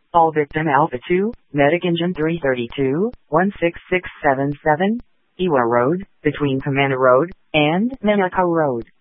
All victim Alpha 2, Medic Engine 332, 16677, Iwa Road, between Kamana Road and Nanako Road.